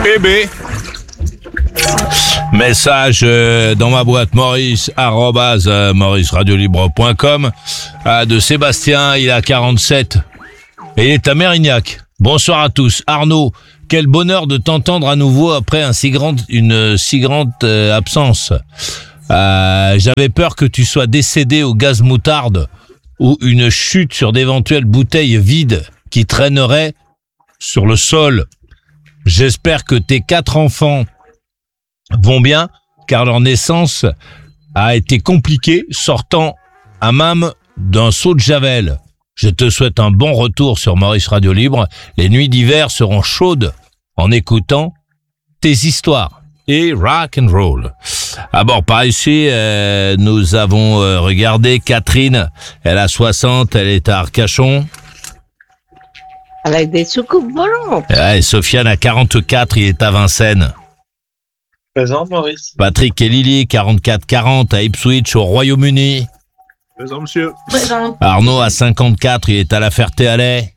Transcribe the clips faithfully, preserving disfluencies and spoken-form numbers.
bébé. Message euh, dans ma boîte maurice arobase euh, maurice radio libre point com euh, de Sébastien, il a quarante-sept et il est à Mérignac. Bonsoir à tous. Arnaud, quel bonheur de t'entendre à nouveau après un si grand, une si grande euh, absence. Euh, j'avais peur que tu sois décédé au gaz moutarde ou une chute sur d'éventuelles bouteilles vides qui traîneraient sur le sol. J'espère que tes quatre enfants vont bien, car leur naissance a été compliquée, sortant à même d'un seau de javel. Je te souhaite un bon retour sur Maurice Radio Libre. Les nuits d'hiver seront chaudes en écoutant tes histoires et rock and roll. À bord par ici, euh, nous avons euh, regardé Catherine. Elle a soixante, elle est à Arcachon. Avec des soucoupes volantes. Ouais, Sofiane a quarante-quatre, il est à Vincennes. Présent, Maurice. Patrick et Lily, quarante-quatre quarante, à Ipswich, au Royaume-Uni. Présent, monsieur. Présent. Arnaud a cinquante-quatre, il est à La Ferté-Alais.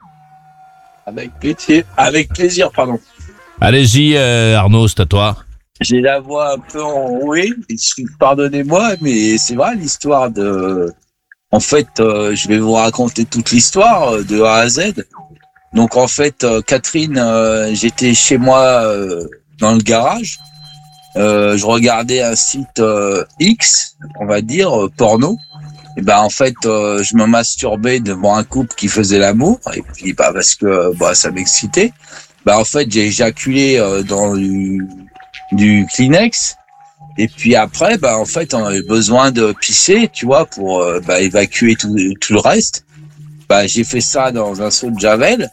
Avec plaisir, avec plaisir, pardon. Allez-y, euh, Arnaud, c'est à toi. J'ai la voix un peu enrouée, pardonnez-moi, mais c'est vrai l'histoire de... En fait, euh, je vais vous raconter toute l'histoire euh, de A à Z. Donc en fait, euh, Catherine, euh, j'étais chez moi euh, dans le garage. Euh, je regardais un site euh, X, on va dire, euh, porno. Et ben en fait, euh, je me masturbais devant un couple qui faisait l'amour. Et puis bah parce que bah ça m'excitait. Bah en fait, j'ai éjaculé euh, dans du, du Kleenex. Et puis après, bah en fait, on avait besoin de pisser, tu vois, pour euh, bah, évacuer tout, tout le reste. Bah j'ai fait ça dans un seau de javel.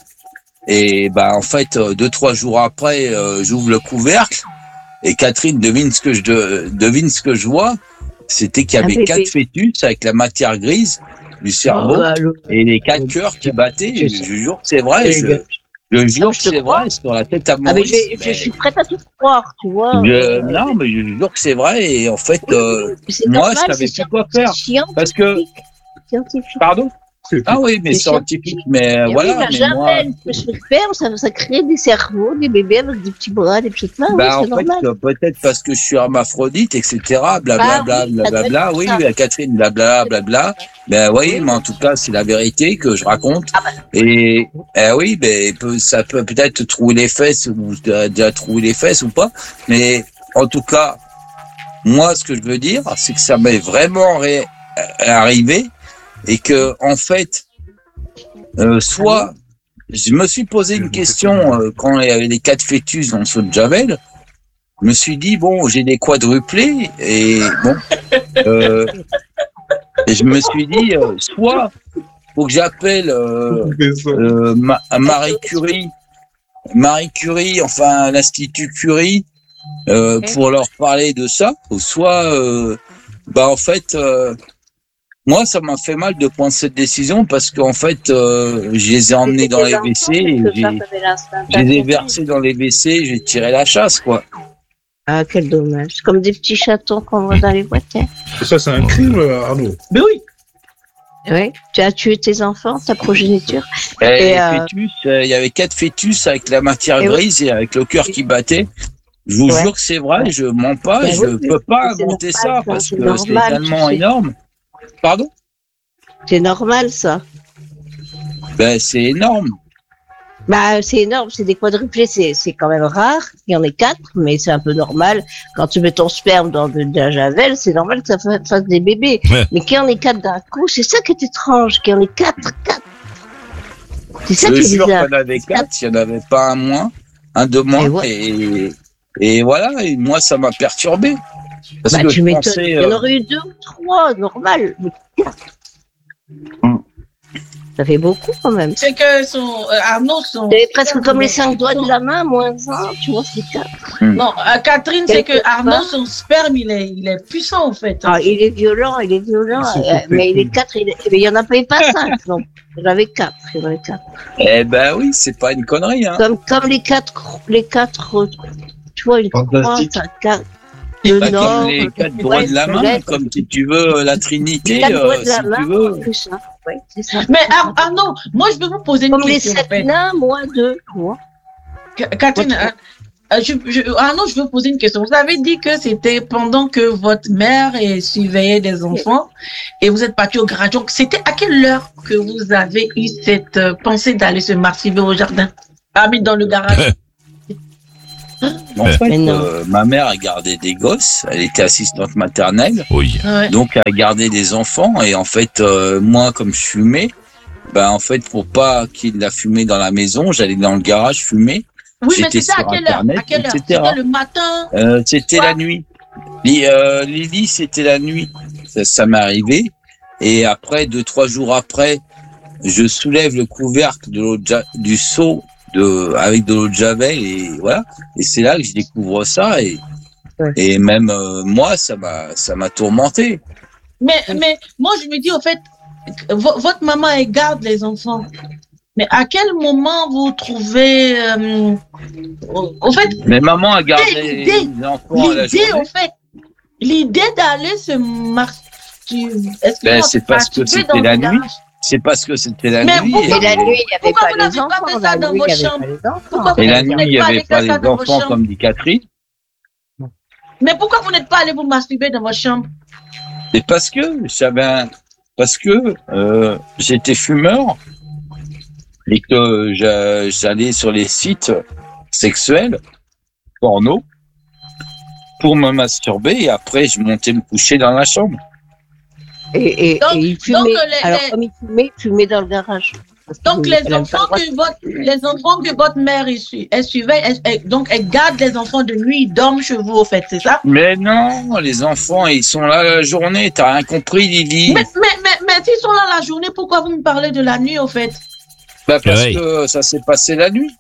Et bah en fait, euh, deux trois jours après, euh, j'ouvre le couvercle. Et Catherine, devine ce que je de, devine ce que je vois. C'était qu'il y avait quatre fœtus avec la matière grise du cerveau oh, bah, le... et les quatre cœurs qui battaient. Je, je jure que c'est vrai. Je, je jure que c'est vrai. Sur la tête à Maurice. Ah, mais je, mais... je suis prête à tout croire, tu vois. Je, non, mais je jure que c'est vrai. Et en fait, euh, moi, normal, je savais plus quoi faire. Parce que. Scientifique. Pardon? Ah oui, mais scientifique, mais et voilà. Oui, mais jamais moi... le sperme, ça, ça crée des cerveaux, des bébés avec des petits bras, des petites mains. Bah, oui, en fait, normal. Peut-être parce que je suis hermaphrodite, et cetera. Blablabla, ah, oui, blablabla. Oui, oui, Catherine, blablabla, blablabla. Ben oui, oui, mais en tout cas, c'est la vérité que je raconte. Ah, bah. Et eh oui, ben ça peut peut-être trouver les fesses ou déjà trouver les fesses ou pas. Mais en tout cas, moi, ce que je veux dire, c'est que ça m'est vraiment ré- arrivé. Et que, en fait, euh, soit, je me suis posé une question euh, quand il y avait les quatre fœtus dans le seau de javel. Je me suis dit, bon, j'ai des quadruplés, et bon, euh, et je me suis dit, euh, soit, faut que j'appelle euh, euh, Ma- Marie Curie, Marie Curie, enfin, l'Institut Curie, euh, pour leur parler de ça, ou soit, euh, bah, en fait, euh, moi, ça m'a fait mal de prendre cette décision parce qu'en fait, euh, je les ai emmenés dans les W C, et j'ai, je les ai versés dans les W C, j'ai tiré la chasse, quoi. Ah, quel dommage. Comme des petits chatons qu'on voit dans les boîtiers. Ça, c'est un crime, Arnaud. Mais oui. Oui, tu as tué tes enfants, ta progéniture. Et, et les euh... fœtus, il euh, y avait quatre fœtus avec la matière et grise oui. et avec le cœur qui battait. Je vous ouais. jure que c'est vrai, je mens pas, ben je ne oui, peux pas inventer ça parce que normal, c'est tellement énorme. Pardon? C'est normal, ça. Ben, c'est énorme. Bah, c'est énorme, c'est des quadruplés, c'est, c'est quand même rare. Il y en a quatre, mais c'est un peu normal. Quand tu mets ton sperme dans de, de la javel, c'est normal que ça fasse des bébés. Ouais. Mais qu'il y en ait quatre d'un coup, c'est ça qui est étrange, qu'il y en ait quatre, quatre. C'est ça Je qui est bizarre. bizarre. Il y en avait quatre, il n'y en avait pas un moins, un de moins. Et, ouais. et, et voilà, et moi, ça m'a perturbé. Parce bah, que tu m'étonnes. pensais, euh... Il y en aurait eu deux ou trois, normal. Mais quatre. Hum. Ça fait beaucoup quand même. C'est que son euh, Arnaud, son. C'est presque comme les cinq doigts de la main, moins un, tu vois, c'est quatre. Hum. Non, euh, Catherine, Quelque c'est que Arnaud, son sperme, il est, il est puissant en fait. Ah, il est violent, il est violent, euh, mais il est quatre, il est... mais il y en a pas, pas cinq, non. Il y en avait quatre, il y en avait quatre. Eh ben oui, c'est pas une connerie, hein. Comme, comme les quatre, les quatre, tu vois, une croix, ça, quatre. Le bah, nord, comme les quatre doigts de la main, comme si tu veux la Trinité, euh, si tu main, veux. C'est ça. Ouais, c'est ça. Mais Ar- Arnaud, moi je vais vous poser une comme question. Comme les sept nains, moi deux, quoi. Catherine, euh, je, je, ah non, je veux poser une question. Vous avez dit que c'était pendant que votre mère eh, surveillait des enfants et vous êtes parti au garage. Donc, c'était à quelle heure que vous avez eu cette euh, pensée d'aller se masturber au jardin? Ah, mais dans le garage. En fait, euh, ma mère a gardé des gosses. Elle était assistante maternelle. Oui. Ouais. Donc, elle a gardé des enfants. Et en fait, euh, moi, comme je fumais, ben, en fait, pour pas qu'il la fumée dans la maison, j'allais dans le garage fumer. Oui, mais J'étais c'était à sur quelle heure? Internet, À quelle heure? et cetera. C'était le matin? Euh, c'était Quoi? la nuit. Li- euh, Lily, c'était la nuit. Ça, ça m'est arrivé. Et après, deux, trois jours après, je soulève le couvercle de l'eau de ja- du seau de, avec de l'eau de Javel et voilà. Et c'est là que je découvre ça et, Ouais. et même euh, moi, ça m'a, ça m'a tourmenté. Mais, mais moi, je me dis, au fait, vo- votre maman, elle garde les enfants. Mais à quel moment vous trouvez... Euh, au, au fait, Mais maman a gardé L'idée- les enfants à la l'idée, journée. au fait, l'idée d'aller se masturber... Est-ce Ben, que c'est parce que c'était la nuit. C'est parce que c'était la Mais nuit. pourquoi- et- Mais la nuit, il n'y avait Pourquoi pas vous les n'avez pas enfants. fait ça La dans nuit, vos il n'y avait chambres? pas les enfants. Pourquoi Et la Vous nuit, n'êtes il n'y pas avait allé pas faire les ça dans vos enfants, chambres? comme dit Catherine. Mais pourquoi vous n'êtes pas allé vous masturber dans votre chambre? C'est parce que j'avais un- parce que euh, j'étais fumeur et que j'a- j'allais sur les sites sexuels porno pour me masturber et après je montais me coucher dans la chambre. Et, et, Donc- et il fumait. donc, les- Alors, les- comme il fumait, il fumait dans le garage. Parce Donc qu'il- les elle avait pas enfants le droit de- que votre les enfants que votre mère elle, su- elle surveille, elle- elle- donc elle garde les enfants de nuit, ils dorment chez vous au fait, c'est ça? Mais non, les enfants ils sont là la journée, t'as rien compris Lily. Mais mais mais, mais s'ils sont là la journée, pourquoi vous me parlez de la nuit au fait? Bah, parce Ouais. que ça s'est passé la nuit.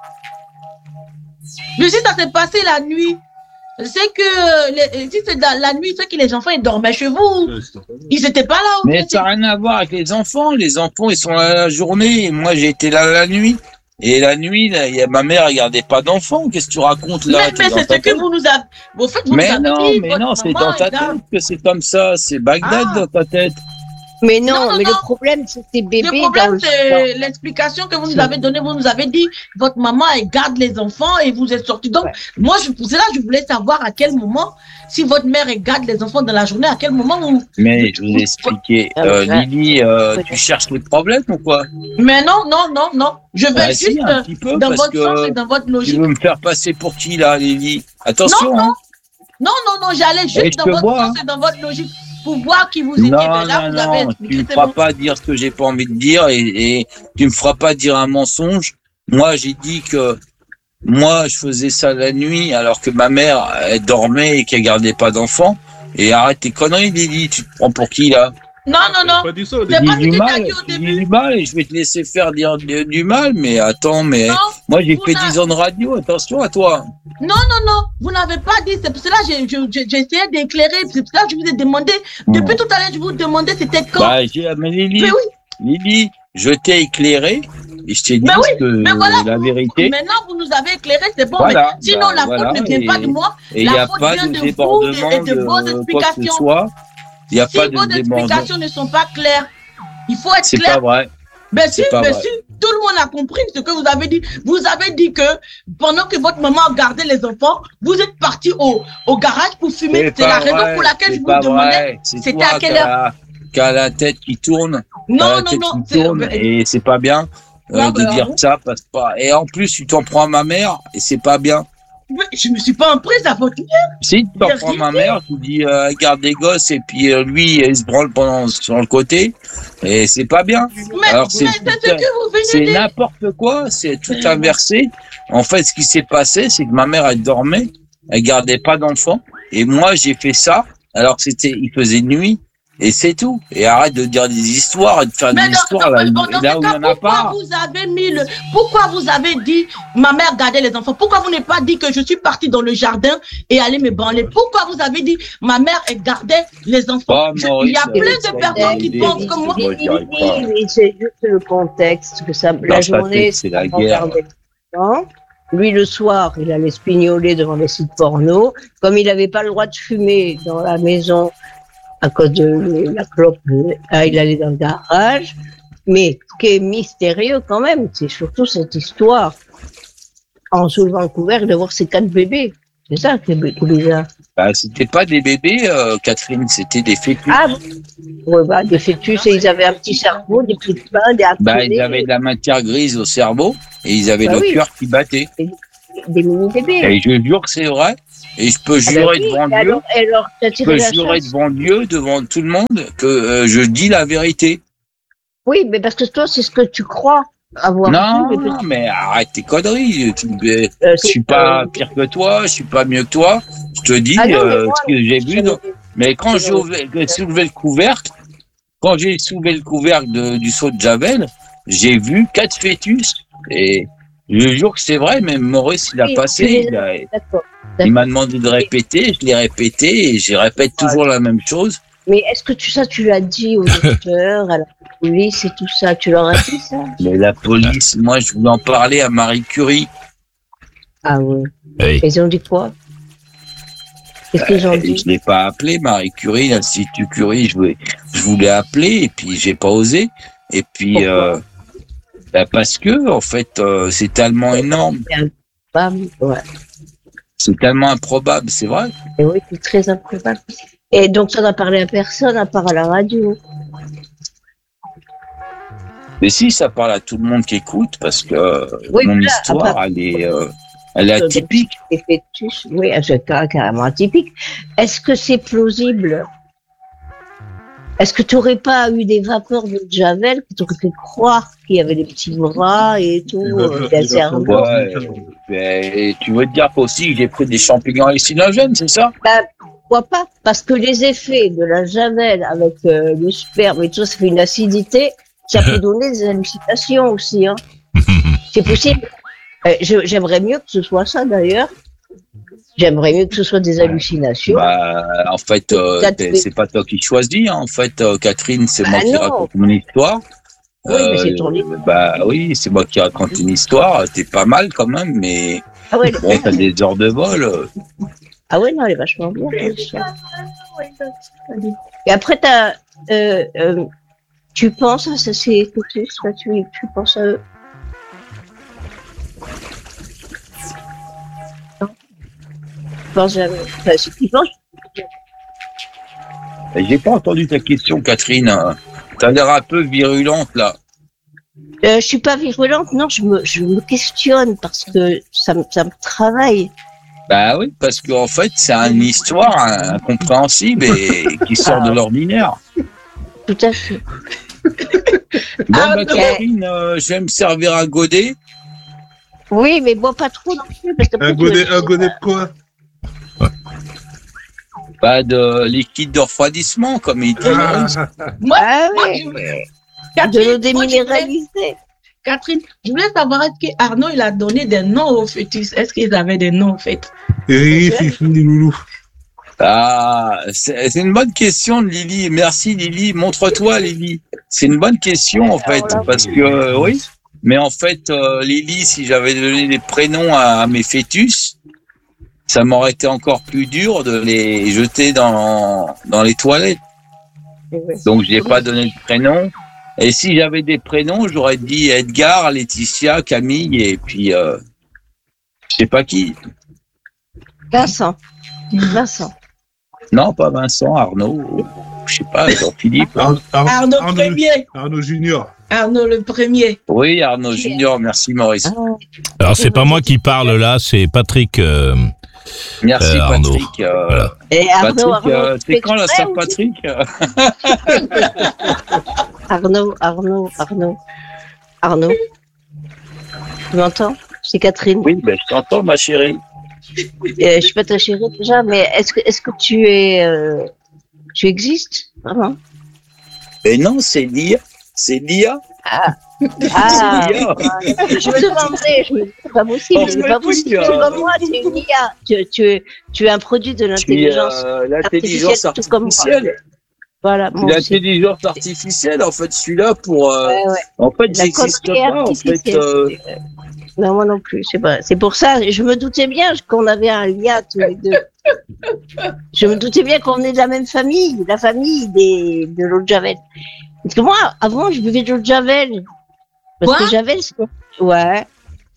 Mais si ça s'est passé la nuit, c'est que les- si c'est la, la nuit, c'est que les enfants ils dormaient chez vous. Ils n'étaient pas là au Mais fait. ça n'a rien à voir avec les enfants. Les enfants, ils sont là la journée. Et moi, j'ai été là la nuit. Et la nuit, là, il y a, ma mère, elle gardait pas d'enfants. Qu'est-ce que tu racontes là? Mais, T'es mais dans c'est ta ce que tête. vous nous avez. Au fait, vous Mais nous avez non, dit, mais votre non, c'est maman, dans ta elle garde. tête que c'est comme ça. C'est Bagdad Ah. dans ta tête. Mais non, Non, non, mais non. le problème, c'est ces bébés Le dans problème, le c'est l'explication que vous nous avez donnée. Vous nous avez dit, votre maman, elle garde les enfants et vous êtes sortis. Donc, Ouais. moi, je, c'est là que je voulais savoir à quel moment, si votre mère, elle garde les enfants dans la journée, à quel moment vous. Mais je vous ai expliqué. Ah, Euh, ouais. Lily, euh, Ouais. tu cherches les problèmes ou quoi? Mais non, non, non, non. Je vais Bah, si, juste un euh, petit peu, dans parce votre que sens et dans votre tu logique. veux me faire passer pour qui là, Lily? Attention, Non, hein. Non, non, non, j'allais Et juste je dans te votre vois, sens et dans votre logique pour voir qui vous étiez. Non, Mais là, non, vous avez non, tu expliqué, me c'est feras bon. pas dire ce que j'ai pas envie de dire et, et tu me feras pas dire un mensonge. Moi, j'ai dit que moi, je faisais ça la nuit alors que ma mère, elle dormait et qu'elle gardait pas d'enfants. Et arrête tes conneries, Lily. Tu te prends pour qui, là? Non, non, non. Pas dit ça. au C'est début. pas Dis ce du que t'as mal, dit au dis début. du mal et je vais te laisser faire dire du, du mal. Mais attends, mais Non, moi, j'ai vous fait n'a- dix ans de radio. Attention à toi. non, non, non. Vous n'avez pas dit. C'est pour cela que j'ai, je- je- j'ai essayé d'éclairer. C'est pour cela que je vous ai demandé. Depuis tout à l'heure, je vous demandais c'était quand. Bah, j'ai, mais Lily, Mais oui. Lily, je t'ai éclairé et je t'ai dit Mais oui, que mais voilà, la vous- vérité. Maintenant, vous nous avez éclairé, c'est bon. Voilà, mais sinon, bah, la voilà, faute ne vient et- pas de moi. Et il La n'y a faute pas vient de de vous débordement et de de vos quoi que ce explications. soit. Il n'y a Si pas de vos débordement. explications ne sont pas claires, il faut être C'est clair. pas vrai. Ben si, c'est pas ben vrai. si, tout le monde a compris ce que vous avez dit. Vous avez dit que pendant que votre maman gardait les enfants, vous êtes parti au, au garage pour fumer. C'est la pas raison vrai, pour laquelle c'est je vous pas demandais. vrai. C'est c'était toi à quelle qui a- qui a la tête qui tourne. T'as Non, la non, tête non. qui c'est- tourne ben, et c'est pas bien euh, Non, de ben, dire non. ça passe pas. Et en plus, tu t'en prends à ma mère et c'est pas bien. mais je me suis pas emprise à votre Si tu t'en J'ai prends à rien ma mère, tu dis euh, elle garde des gosses et puis euh, lui il se branle pendant sur le côté et c'est pas bien. Mais, Alors, mais c'est- c'est ce que vous venez de C'est dire. n'importe quoi, c'est tout inversé. En fait, ce qui s'est passé, c'est que ma mère, elle dormait, elle gardait pas d'enfants, et moi, j'ai fait ça, alors que c'était, il faisait nuit, et c'est tout. Et arrête de dire des histoires et de faire Mais des dans, histoires dans- là, dans- dans là ce où il cas, n'y en a pourquoi pas. vous avez mis le, pourquoi vous avez dit, ma mère gardait les enfants? Pourquoi vous n'avez pas dit que je suis partie dans le jardin et allée me branler? Pourquoi vous avez dit, ma mère, elle gardait les enfants? Oh, Je- Maurice, il y a euh, plein ça de a personnes été qui aidé. pensent comme moi. Moi, j'y arrive pas. Oui, mais c'est juste le contexte que ça. Dans La sa journée, tête, c'est la on guerre. regardait les enfants. Lui, le soir, il allait se pignoler devant les sites porno. Comme il n'avait pas le droit de fumer dans la maison à cause de la clope, ah, il allait dans le garage. Mais ce qui est mystérieux quand même, c'est surtout cette histoire en soulevant le couvercle, de voir ces quatre bébés. C'est ça qui est, qui est bizarre. Bah, c'était pas des bébés, euh, Catherine, c'était des fœtus. Ah, ouais, bah, des fœtus, et ils avaient un petit cerveau, des petites mains, des Bah, appelés, ils avaient de la matière grise au cerveau et ils avaient Bah le oui. cœur qui battait. des mini-bébés. Et je jure que c'est vrai. Et je peux Ah bah jurer oui, devant Dieu, alors, alors, t'as je tiré peux la jurer chasse. devant Dieu, devant tout le monde, que euh, je dis la vérité. Oui, mais parce que toi, c'est ce que tu crois avoir Non, vu. Mais parce- mais arrête tes conneries. Tu, euh, euh, je suis c'est- pas euh, pire que toi, je suis pas mieux que toi. Je te dis Ah non, mais euh, moi, ce que j'ai vu. dans- Mais quand c'est j'ai ouvé- j'ai soulevé le couvercle, quand j'ai soulevé le couvercle de- du seau de Javel, j'ai vu quatre fœtus. Et je jure que c'est vrai, même Maurice, il a Oui, passé. tu les- Il, a- D'accord. il m'a demandé de répéter, je l'ai répété et je répète toujours la même chose. Mais est-ce que tu ça, tu l'as dit aux docteurs, à la police et tout ça, tu leur as dit ça? Mais la police, moi, je voulais en parler à Marie Curie. Ah ouais. Oui. Ils ont dit quoi? Qu'est-ce qu'ils ont Et dit? je l'ai pas appelé, Marie Curie, l'Institut Curie, je voulais, je voulais appeler et puis j'ai pas osé. Et puis, Pourquoi euh, bah, parce que, en fait, euh, c'est tellement énorme, Bam, ouais. c'est tellement improbable, c'est vrai. Et oui, c'est très improbable. Et donc, ça n'a parlé à personne, à part à la radio. Mais si, ça parle à tout le monde qui écoute parce que euh, Oui, mon voilà, histoire, à part- elle est, euh, elle est atypique. Les fœtus, oui, c'est car- carrément atypique. Est-ce que c'est plausible? Est-ce que tu n'aurais pas eu des vapeurs de Javel qui t'auraient fait croire qu'il y avait des petits bras et tout, Les euh, vapeurs- des les cerveaux? vapeurs- Ouais, et tu veux te dire qu'aussi, j'ai pris des champignons hallucinogènes, c'est ça? Pourquoi pas? Parce que les effets de la Javel avec euh, le sperme et tout ça, ça fait une acidité, ça peut donner des hallucinations aussi. Hein. C'est possible. Euh, je- J'aimerais mieux que ce soit ça d'ailleurs. J'aimerais mieux que ce soit des hallucinations. Bah, en fait, euh, Ça te t'es- fait- c'est pas toi qui choisis. Hein. En fait, euh, Catherine, c'est moi Ah qui non. raconte mon histoire. Oui, mais c'est ton livre. Bah oui, c'est moi qui raconte une histoire. T'es pas mal quand même, mais Ah ouais, bon, t'as des heures de vol. euh. ah ouais, non, elle est vachement bien. ton histoire. Et après, t'as, euh, euh, tu penses à ces ces fœtus, là, tu, tu penses à eux. Non. Tu penses jamais. Enfin, si tu penses, J'ai pas entendu ta question, Catherine. Euh, T'as l'air un peu virulente là. euh, je suis pas virulente, non, je me, je me questionne parce que ça me, ça me travaille. Bah oui, parce qu'en fait, c'est une histoire hein, incompréhensible et qui sort de l'ordinaire. Tout à fait. Bon, Ah, bah, non. Catherine, euh, je vais me servir un godet. Oui, mais bois pas trop non plus. Parce que Un godet, un godet de quoi? Bah, de liquide de refroidissement, comme il dit. Maurice. Moi, Ah moi, oui, je- de l'eau Catherine, moi, je voulais- déminéralisée. Catherine, je voulais savoir est-ce que Arnaud il a donné des noms aux fœtus. Est-ce qu'ils avaient des noms en fait? Et Fifi, loulou. Ah, c'est c'est une bonne question, Lily. Merci, Lily. Montre-toi, Lily. C'est une bonne question, en fait, là, parce que, euh, oui. Mais en fait, euh, Lily, si j'avais donné des prénoms à, à mes fœtus, ça m'aurait été encore plus dur de les jeter dans, dans les toilettes. Donc, je n'ai pas donné de prénom. Et si j'avais des prénoms, j'aurais dit Edgar, Laetitia, Camille, et puis, euh, je sais pas qui. Vincent. Vincent. Non, pas Vincent, Arnaud, je sais pas, Jean-Philippe. Ar- Ar- Arnaud Arnaud, premier. Arnaud Junior. Arnaud le premier. Oui, Arnaud Junior, merci Maurice. Alors, c'est pas moi qui parle là, c'est Patrick. euh, Merci Euh, Arnaud. Patrick. Euh, Voilà. Et Arnaud, Patrick, euh, Arnaud, c'est quand la exprès Saint-Patrick Arnaud, Arnaud, Arnaud, Arnaud. Tu m'entends? C'est Catherine. Oui, ben, je t'entends, ma chérie. Euh, je suis pas ta chérie déjà, mais est-ce que, est-ce que tu es, euh, tu existes vraiment? Mais non, c'est Lia. C'est Lia. Ah, C'est Lia. je me demandais, je me c'est pas possible, Oh, c'est mais pas oui, possible. euh, C'est pas moi, tu es une I A. Tu, tu, es, tu es un produit de Tu es l'intelligence. euh, l'intelligence artificielle, tout comme moi. artificielle. Voilà, moi aussi. L'intelligence artificielle, en fait, je suis là pour. euh, Ouais, ouais. En fait, La j'existe connerie pas. En fait, artificielle. euh, Non, moi non plus, c'est pas. C'est pour ça, je me doutais bien qu'on avait un lien tous les deux. Je me doutais bien qu'on venait de la même famille, la famille des, de l'eau de Javel. Parce que moi, avant, je buvais de l'eau de Javel. Parce Quoi que Javel, c'est... Ouais.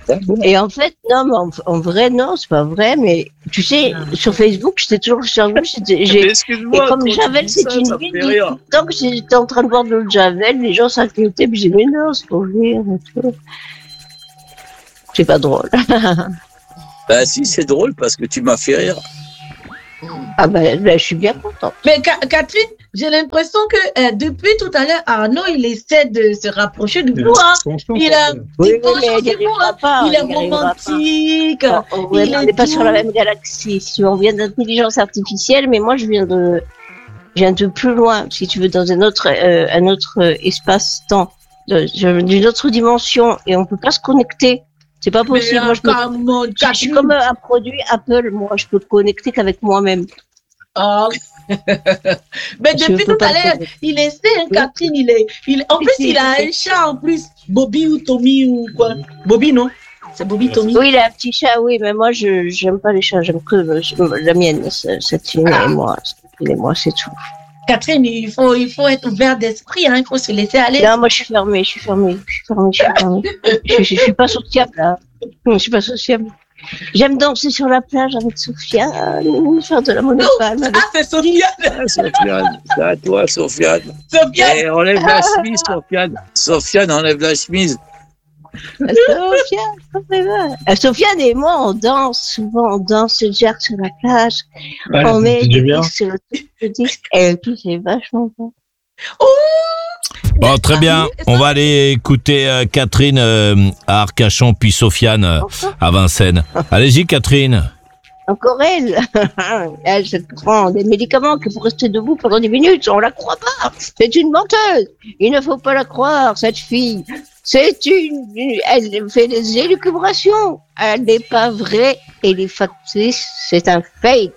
Et en fait, non, mais en, en vrai, non, c'est pas vrai, mais tu sais, sur Facebook, j'étais toujours sur vous, j'étais, j'ai, Excuse-moi, et comme Javel, c'est une ça me fait ville, rire. tant que j'étais en train de boire de l'eau de Javel, les gens s'inquiétaient, puis j'ai dit, mais non, c'est pour rire, et tout. C'est pas drôle. Bah si, c'est drôle parce que tu m'as fait rire. Ah ben, ben, je suis bien contente. Mais Ca- Catherine, j'ai l'impression que euh, depuis tout à l'heure, Arnaud, il essaie de se rapprocher de vous. Hein. Il a, Oui, il, oui, mais il n'y arrivera pas. il est il y arrivera romantique. pas. On il n'est est pas doux. sur la même galaxie. Si on vient d'intelligence artificielle, mais moi, je viens de, je viens de plus loin, si tu veux, dans un autre, euh, un autre euh, espace-temps, de- je- d'une autre dimension, et on peut pas se connecter. C'est pas Mais possible. Moi, je, me- comment, je suis Catherine, comme un produit Apple. Moi, je peux connecter qu'avec moi-même. Ah. Mais Je depuis peux tout pas à l'heure, me connecter. il essaie, hein, Oui. Catherine, il est, il, en Si, plus, si, il a si. un chat en plus. Bobby ou Tommy ou quoi? Bobby, non? C'est Bobby, Tommy? Oui, il a un petit chat, oui, mais moi, je j'aime pas les chats. J'aime que euh, la mienne, ce- cette fille et moi. Cette fille et moi, c'est tout. Catherine, il faut, il faut être ouvert d'esprit, hein, il faut se laisser aller. Non, moi, je suis fermée, je suis fermée, je suis fermée, je suis fermée. je, je, je suis pas sociable, là. Je suis pas sociable. J'aime danser sur la plage avec Sophia, euh, faire de la monopale. Ah, c'est Sofiane! Ah, Sofiane, c'est à toi, Sofiane. Sofiane! Eh, enlève la chemise, Sofiane. Sofiane, enlève la chemise. Sofiane, Sofiane. Euh, Sofiane et moi, on danse, souvent, on danse le jack sur la plage. Ouais, on met c'est des bien. disques sur le le disque, et puis c'est vachement bon. Bon, très bien. On va aller écouter euh, Catherine euh, à Arcachon, puis Sofiane euh, à Vincennes. Allez-y, Catherine. Encore elle, elle se prend des médicaments que pour rester debout pendant dix minutes, on la croit pas. C'est une menteuse. Il ne faut pas la croire, cette fille. C'est une, elle fait des élucubrations. Elle n'est pas vraie. Elle est factice. C'est un fake.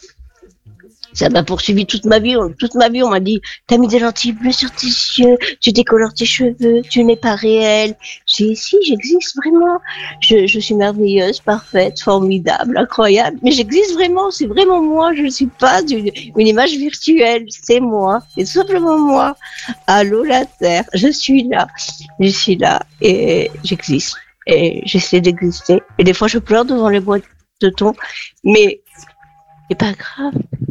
Ça m'a poursuivi toute ma vie. Toute ma vie, on m'a dit, t'as mis des lentilles bleues sur tes yeux, tu décolores tes cheveux, tu n'es pas réel. J'ai dit, si, j'existe vraiment. Je, je suis merveilleuse, parfaite, formidable, incroyable. Mais j'existe vraiment, c'est vraiment moi. Je ne suis pas une, une image virtuelle. C'est moi. C'est tout simplement moi. Allô, la Terre. Je suis là. Je suis là. Et j'existe. Et j'essaie d'exister. Et des fois, je pleure devant les boîtes de thon. Mais c'est pas grave.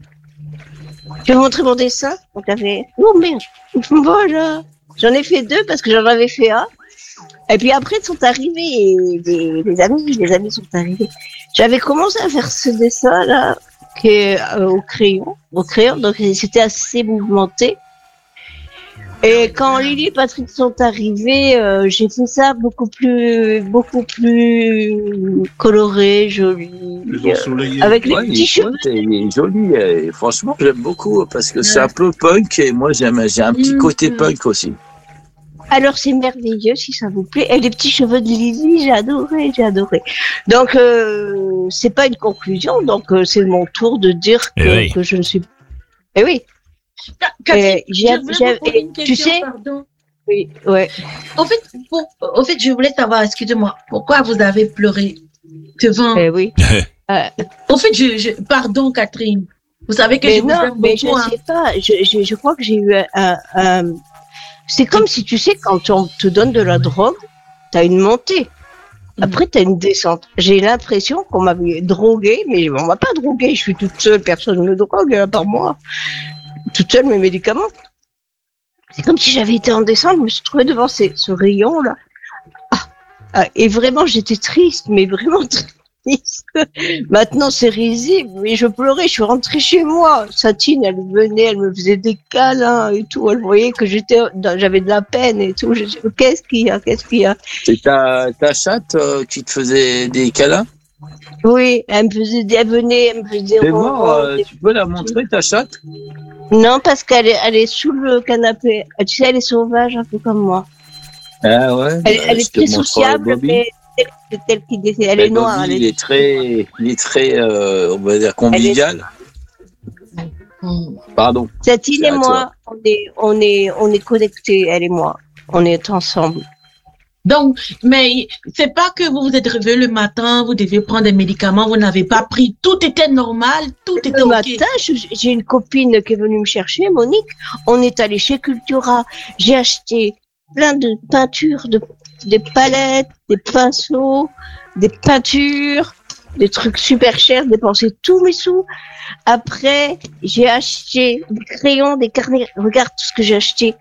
Je vais vous montrer mon dessin. Donc, j'avais... Oh merde. Voilà. J'en ai fait deux parce que j'en avais fait un. Et puis après, sont arrivés les, les amis. Les amis sont arrivés. J'avais commencé à faire ce dessin-là qui est, euh, au crayon. Au crayon. Donc, c'était assez mouvementé. Et quand Lily et Patrick sont arrivés, euh, j'ai fait ça beaucoup plus, beaucoup plus coloré, joli. Les ensoleillés. Avec les Ouais, petits cheveux. ouais, t'es joli. Et franchement, j'aime beaucoup parce que c'est un peu punk et moi, j'aime, j'ai un petit côté Mhm. punk aussi. Alors c'est merveilleux si ça vous plaît. Et les petits cheveux de Lily, j'ai adoré, j'ai adoré. Donc euh, c'est pas une conclusion, donc euh, c'est mon tour de dire que, Eh oui. que je ne suis. Eh oui. Catherine, Et j'ai- je voulais j'ai- vous poser une tu question, sais- pardon. Oui, ouais. En fait, pour, en fait, je voulais savoir, excusez-moi, pourquoi vous avez pleuré devant. Eh oui. En fait, je, je, pardon, Catherine. Vous savez que Mais je vous non, aime mais je beaucoup. ne Hein. sais pas. Je, je, je crois que j'ai eu un. un- un- C'est comme si tu sais quand on te donne de la drogue, t'as une montée. Après, t'as une descente. J'ai l'impression qu'on m'avait drogué, mais on m'a pas drogué. Je suis toute seule, personne ne me drogue à part moi. Toute seule, mes médicaments. C'est comme si j'avais été en descente, je me suis trouvée devant ces, ce rayon-là. Ah, ah, et vraiment, j'étais triste, mais vraiment triste. Maintenant, c'est risible, mais je pleurais, je suis rentrée chez moi. Satine, elle venait, elle me faisait des câlins et tout. Elle voyait que j'étais, j'avais de la peine et tout. Je dis, qu'est-ce qu'il y a, qu'est-ce qu'il y a? C'est ta, ta chatte euh, qui te faisait des câlins? Oui, elle me faisait, des- elle venait, elle me faisait des T'es mort, ronrons, euh, des- tu peux la montrer, ta chatte? Non, parce qu'elle est, elle est sous le canapé. Tu sais, elle est sauvage, un peu comme moi. Ah ouais. Elle, bah, elle je est te très montrerai sociable, Bobby. mais c'est elle qui décide. Elle Mais est noire. Bobby, Elle il est... est très, il est très, euh, on va dire convivial. Pardon. Satine C'est et à moi, on est, on est, on est connectés, elle et moi. On est ensemble. Donc, mais c'est pas que vous vous êtes réveillé le matin, vous devez prendre des médicaments, vous n'avez pas pris. Tout était normal, tout était Le ok. matin, je- j'ai une copine qui est venue me chercher, Monique. On est allé chez Cultura. J'ai acheté plein de peintures, de des palettes, des pinceaux, des peintures, des trucs super chers, dépenser tous mes sous. Après, j'ai acheté des crayons, des carnets. Regarde tout ce que j'ai acheté.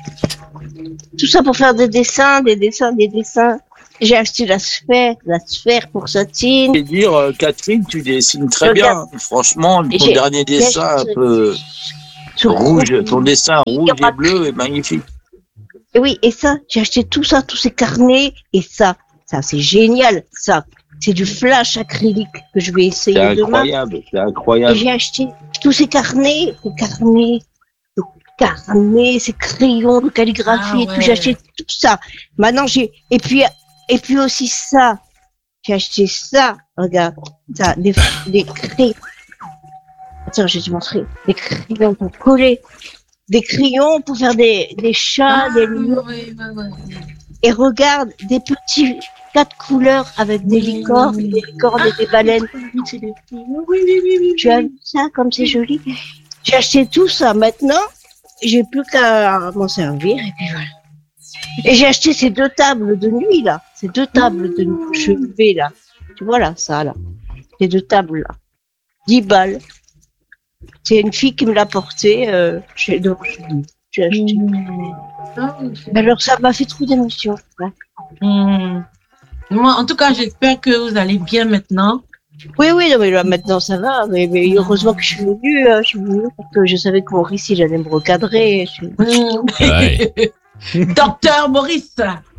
Tout ça pour faire des dessins, des dessins, des dessins. J'ai acheté la sphère, la sphère pour Satine. Je vais dire, euh, Catherine, tu dessines très Regarde. bien. Franchement, ton J'ai- dernier dessin, un peu Sur rouge, ton dessin rouge et bleu est magnifique. Et oui, et ça, j'ai acheté tout ça, tous ces carnets, et ça, ça c'est génial, ça. C'est du flash acrylique que je vais essayer C'est demain. incroyable, c'est Et incroyable. j'ai acheté tous ces carnets, ces carnets, ces carnets, ces crayons de calligraphie Ah et tout. ouais. J'ai acheté tout ça. Maintenant, j'ai, et puis, et puis aussi ça. J'ai acheté ça. Regarde, ça, des, des crayons. Attends, je vais te montrer. Des crayons pour coller. Des crayons pour faire des, des chats, Ah, des oui, lions. oui, oui, oui. Et regarde, des petits quatre couleurs avec des licornes, des licornes et des baleines. Oui, oui, oui, oui, oui. Tu as vu ça, comme c'est joli? J'ai acheté tout ça. Maintenant, j'ai plus qu'à m'en servir et puis voilà. Et j'ai acheté ces deux tables de nuit là, ces deux tables de chevet là. Tu vois là, ça là, ces deux tables là, dix balles. C'est une fille qui me l'a porté. Euh, chez donc j'ai acheté. Ah, Alors ça m'a fait trop d'émotions. Ouais. Hmm. Moi, en tout cas, j'espère que vous allez bien maintenant. Oui, oui, non, mais là maintenant ça va. Mais, mais heureusement que je suis venue. Euh, je suis venue parce que je savais que Maurice il allait me recadrer. Je suis- Ouais. Docteur Maurice.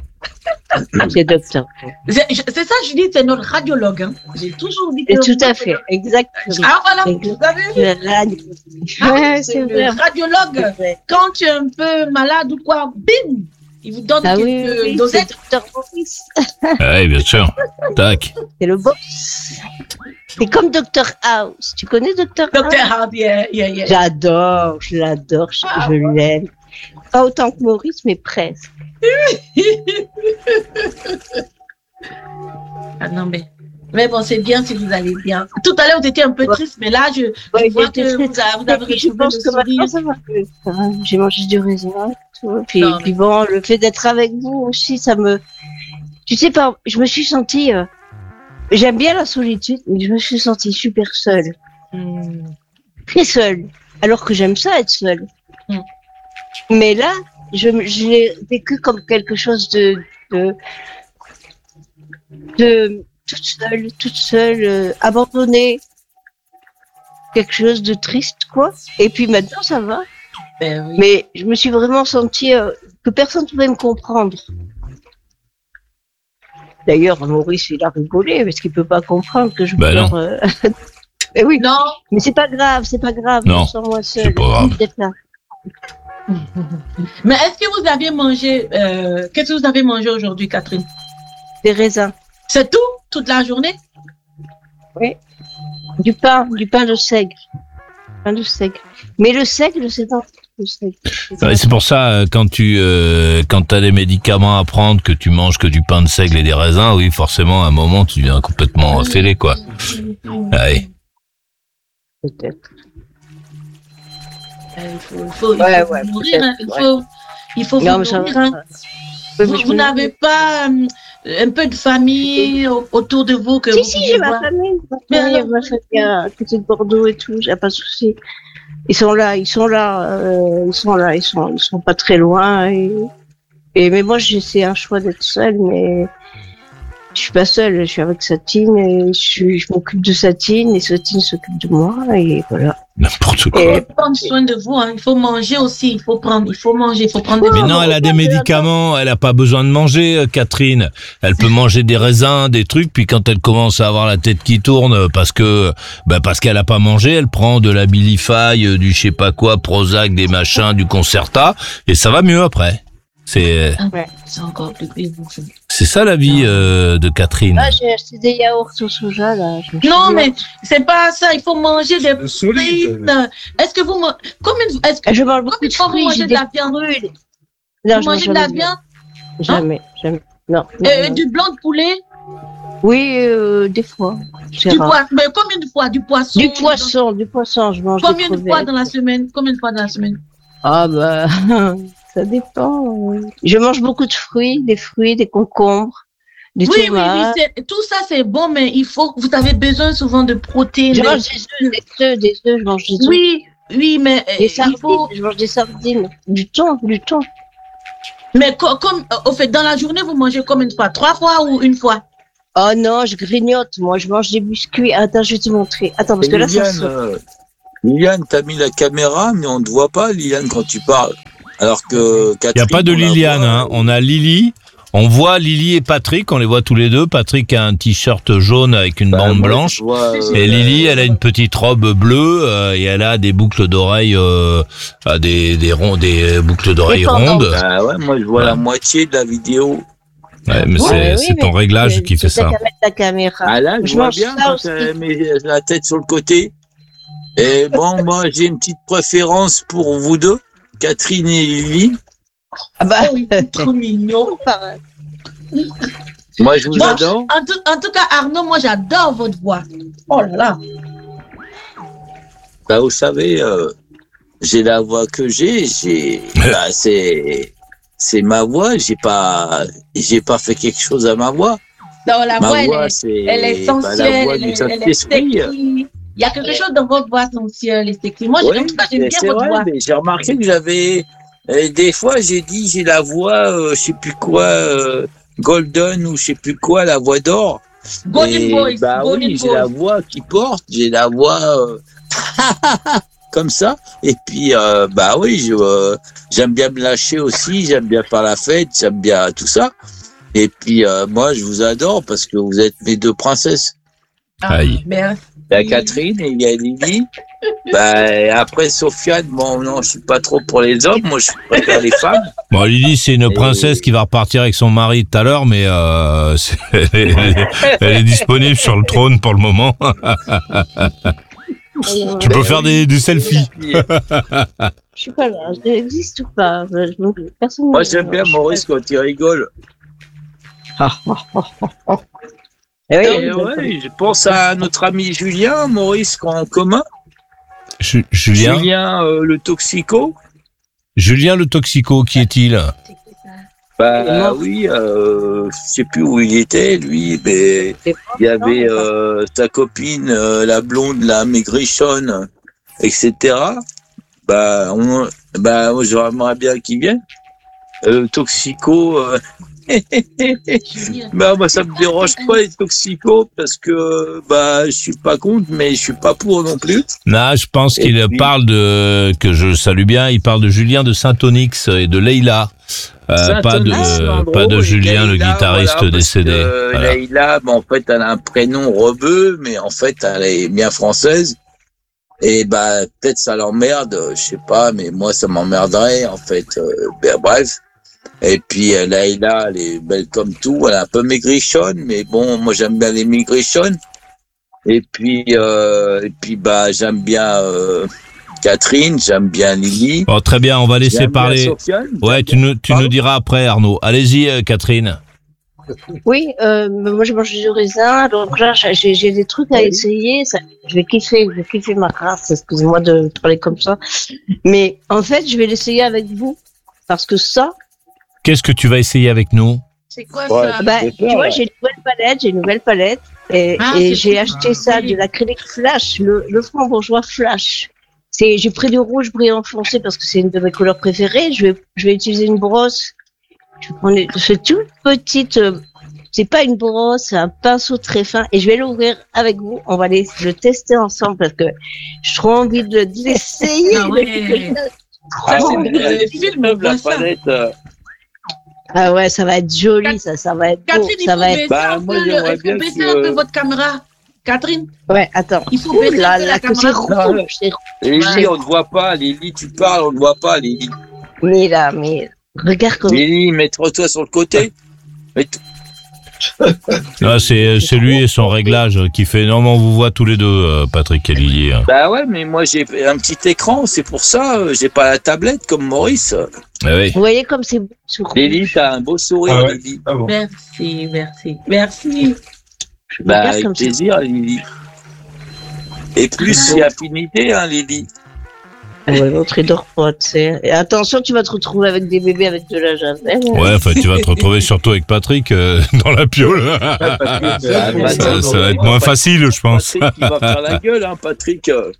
C'est docteur. C'est c'est ça, je dis, c'est notre radiologue. Hein. J'ai toujours dit Et que. tout à fait, exactement. Ah, voilà, Exact. vous avez vu. La- Ah, Ouais, c'est c'est le vrai. radiologue. C'est vrai. Quand tu es un peu malade ou quoi, bim, il vous donne Ah oui, quelques oui, oui, c'est dosettes. docteur Maurice. Ouais, bien sûr. Tac. C'est le boss. C'est comme docteur House. Tu connais docteur House? Docteur Hard, yeah, yeah, yeah. J'adore, je l'adore, je, Ah, je l'aime. Pas autant que Maurice, mais presque. Ah non, mais. Mais bon, c'est bien si vous allez bien. Tout à l'heure, vous étiez un peu Ouais. triste, mais là, je, Ouais, je vois j'étais que triste. vous avez, vous avez Et puis, retrouvé je pense le que maintenant sourire. ça va mieux. Ça va. J'ai mangé du raisin et tout. Puis, Non, puis bon, le fait d'être avec vous aussi, ça me. Tu sais pas, je me suis sentie. euh, J'aime bien la solitude, mais je me suis sentie super seule. Hmm. Très seule. Alors que j'aime ça être seule. Mm. Mais là, je, me- je l'ai vécu comme quelque chose de, de, de toute seule, toute seule, euh, abandonnée. Quelque chose de triste, quoi. Et puis maintenant, ça va. Ben oui. Mais je me suis vraiment sentie euh, que personne ne pouvait me comprendre. D'ailleurs, Maurice, il a rigolé parce qu'il peut pas comprendre que je Bah pleure. euh, Eh oui. Non, Mais c'est pas grave, c'est pas grave. Non, Je sens moi seule. c'est pas grave. Merci d'être là. mais est-ce que vous aviez mangé, euh, qu'est-ce que vous avez mangé aujourd'hui, Catherine? Des raisins, C'est tout? Toute la journée? du pain, du pain de seigle. Pain de seigle. Mais le seigle, c'est pas le seigle. Ouais, c'est pour ça, euh, quand tu euh, quand t'as des médicaments à prendre, que tu manges que du pain de seigle et des raisins, oui, forcément, à un moment, tu deviens complètement fêlé, quoi. Ouais. Peut-être. Euh, Il faut, il faut, il Ouais, faut ouais, nourrir, hein. Il peut-être, faut, il faut Non, vous mais ça nourrir, va. hein. Oui, Vous, mais je vous me- n'avez pas euh, un peu de famille au- autour de vous que Si, vous si, pouvez j'ai ma voir? famille. Ma Mais famille, alors- ma famille à côté de Bordeaux et tout, j'ai pas de souci. Ils sont là, ils sont là, euh, ils sont là, ils sont, ils sont pas très loin. Et, et mais moi, j'ai c'est un choix d'être seule, mais je suis pas seule, je suis avec Satine et je, suis- je m'occupe de Satine et Satine s'occupe de moi et voilà. N'importe quoi. Et Prendre soin de vous, hein. Il faut manger aussi, il faut prendre, il faut manger, il faut prendre des Mais non, elle a des médicaments, elle a pas besoin de manger, euh, Catherine. Elle peut manger des raisins, des trucs, puis quand elle commence à avoir la tête qui tourne, euh, parce que, bah parce qu'elle a pas mangé, elle prend de la Bilify, euh, du je sais pas quoi, Prozac, des machins, du Concerta, et ça va mieux après. C'est, C'est encore plus pire. c'est ça la vie euh, de Catherine. là, j'ai acheté des yaourts au soja là. Je me suis Non, dit, mais c'est pas ça, il faut manger des Le solide. protéines. Est-ce que vous mangez, combien, est-ce que Je mange beaucoup combien de de fois vous fruits, mangez j'ai de des la viande? Non, Vous je mange mangez de la jamais viande? Jamais, jamais. Non. non, Euh, non. du blanc de poulet? Oui, euh, des fois. C'est Du rare. poisson? Mais combien de fois? Du poisson? Du poisson, du poisson, je mange Combien des de fois crevettes. dans la semaine? Combien de fois dans la semaine? Ah bah, Ça dépend. Je mange beaucoup de fruits, des fruits, des concombres, des Oui, oui, tomates. oui, c'est- tout ça c'est bon, mais il faut, vous avez besoin souvent de protéines. Je des- mange des œufs, des œufs, des œufs, je mange des œufs. Oui, oui, mais euh, Des il sardines, faut. je mange des sardines. Du thon, du thon. Mais co- comme, euh, au fait, dans la journée, vous mangez combien de fois? Trois fois ou une fois? Oh non, je grignote. Moi, je mange des biscuits. Attends, je vais te montrer. Attends, parce que là, ça Liliane, se... euh, Liliane, t'as mis la caméra, mais on ne te voit pas, Liliane, quand tu parles. Alors que Il Catherine. n'y a pas de on la Liliane, voit, hein. On a Lily. On voit Lily et Patrick, on les voit tous les deux. Patrick a un t-shirt jaune avec une bah, bande moi, blanche. je vois, euh, Et Lily, elle a une petite robe bleue euh, et elle a des boucles d'oreilles, euh, euh, des des ronds, des boucles d'oreilles pendant- rondes. Bah ouais, moi je vois Ouais. la moitié de la vidéo. Ouais, mais Ouais, c'est oui, c'est ton mais réglage c'est- qui fait c'est ça. qu'à mettre la caméra. Ah là, je, Je vois mange bien ça quand aussi. elle met la tête sur le côté. Et bon, moi j'ai une petite préférence pour vous deux, Catherine et Lily. Ah bah, Oh, il est trop mignon. pareil. Moi je vous Bon, adore. En tout, en tout cas, Arnaud, moi j'adore votre voix. Oh là là. Bah, vous savez, euh, j'ai la voix que j'ai, j'ai, bah, c'est, c'est ma voix, j'ai pas, j'ai pas fait quelque chose à ma voix. Non, la Ma voix, elle voix, est, c'est, elle est bah, la sensuelle, voix elle, du est, elle est Saint-Esprit. sexy. Il y a quelque chose dans votre voix sensuelle et sexy. Moi, Oui, en tout cas, j'aime mais bien c'est votre vrai, voix. mais j'ai remarqué que j'avais, euh, des fois, j'ai dit, j'ai la voix, euh, je sais plus quoi, euh, golden ou je sais plus quoi, la voix d'or. Golden Et, Voice, bah Golden oui, j'ai la Voice. voix qui porte, j'ai la voix euh, comme ça. Et puis, euh, bah oui, je, euh, j'aime bien me lâcher aussi, j'aime bien faire la fête, j'aime bien tout ça. Et puis, euh, moi, je vous adore parce que vous êtes mes deux princesses. Ah, Aïe. merci. Il y a Catherine et il y a Lily. Bah, et après, Sofiane, bon, non, je suis pas trop pour les hommes, moi, je préfère les femmes. Bon, Lily, c'est une Et- princesse qui va repartir avec son mari tout à l'heure, mais euh, c'est- elle, est, elle est disponible sur le trône pour le moment. Tu peux faire des, des selfies. Puis, euh, Je suis pas là, je n'existe pas. Je- je- Personne moi, ne- j'aime bien je suis Maurice quand il rigole. Eh oui, Et ouais, je pense à notre ami Julien, Maurice, qu'on a en commun. Ju- Julien, Julien, euh, le toxico. Julien le toxico, qui est-il? Bah Il est mort. oui, euh, je sais plus où il était, lui, mais c'est il y avait non, euh, sa copine, euh, la blonde, la maigrichonne, et cetera. Bah, on, bah, moi, j'aimerais bien qu'il vienne. Euh, toxico, euh, bah, moi, ça me dérange pas les toxicos parce que, bah, je suis pas contre, mais je suis pas pour non plus. Non, je pense Et qu'il puis- parle de, que je salue bien, il parle de Julien de Saint-Onyx et de Leïla. Euh, pas de, Saint-Denis, en pas gros, de et Julien, le Leïla, guitariste voilà, parce décédé. que Voilà. Leïla, bah, en fait, elle a un prénom rebeu, mais en fait, elle est bien française. Et bah, peut-être ça l'emmerde, je sais pas, mais moi, ça m'emmerderait, en fait. Euh, ben, bref. Et puis, euh, Leïla, elle est belle comme tout. Elle est un peu maigrichonne, mais bon, moi, j'aime bien les maigrichonnes. Et puis, euh, et puis, bah, j'aime bien euh, Catherine, j'aime bien Lily. Bon, très bien, on va laisser j'aime bien parler. Sofiane, Ouais, j'aime tu nous, tu Pardon nous diras après, Arnaud. Allez-y, euh, Catherine. Oui, euh, moi je mange du raisin, donc là j'ai j'ai des trucs à Oui. essayer. Ça, je vais kiffer, je vais kiffer ma race. Excusez-moi de parler comme ça, mais en fait je vais l'essayer avec vous parce que ça, Qu'est-ce que tu vas essayer avec nous? C'est quoi Ouais. ça? bah, j'ai tu peur, vois, là. j'ai une nouvelle palette, j'ai une nouvelle palette et, Ah, et c'est j'ai cool. acheté Ah, ça oui. de l'acrylique flash, le, le framboisois flash. C'est, j'ai pris du rouge brillant foncé parce que c'est une de mes couleurs préférées. Je vais, je vais utiliser une brosse. Je vais prendre une, c'est toute petite. euh, C'est pas une brosse, c'est un pinceau très fin et je vais l'ouvrir avec vous. On va les, le tester ensemble parce que j'ai trop envie de, de l'essayer. Ah ouais. Ah, Trop c'est envie. bien, le si film, tu veux, on voit la ça. palette. euh, Ah ouais, ça va être joli, ça, ça va être beau, Catherine, il ça faut va être. baisser Bah, un moi, peu, le- j'aimerais il faut bien baisser que- un peu votre caméra. Catherine, Ouais, attends. il faut Ouh baisser là un peu là, la que c'est caméra. rouge, c'est Lily, Ouais. on ne voit pas. Lily, tu parles, on ne voit pas. Lily, Mais là, mais regarde comme. Lily, mets-toi sur le côté. Mets- Ah, c'est, c'est lui et son réglage qui fait. Non, mais on vous voit tous les deux, euh, Patrick et Lily. hein. Bah ouais, mais moi j'ai un petit écran, c'est pour ça. euh, J'ai pas la tablette comme Maurice. Ah oui. Vous voyez comme c'est beau, ce rouge. Lily, t'as un beau sourire, Ah ouais. Lily. Ah bon. Merci, merci, merci. Bah Regarde avec comme c'est- plaisir, Lily. Et plus si affinité, hein, Lily. Ouais, l'autre, il dort pas, tu sais. Et attention, tu vas te retrouver avec des bébés avec de la javel. Ouais, enfin, tu vas te retrouver surtout avec Patrick euh, dans la piole. Ah, Patrick, ça, euh, ça, ça va être moins facile, je pense. Patrick, il va faire la gueule, hein, Patrick. euh.